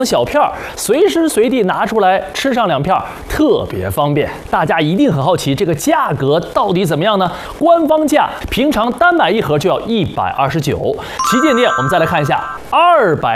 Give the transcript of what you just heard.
小片儿，随时随地拿出来吃上2片，特别方便。大家一定很好奇，这个价格到底怎么样呢？官方价平常单买1盒就要129，旗舰店我们再来看一下200。